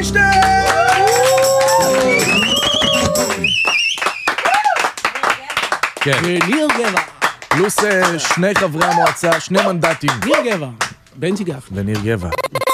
ניר גבע. פלוס שני חברי המועצה, 2 מנדטים. ניר גבע. בנצ'י גפני. וניר גבע.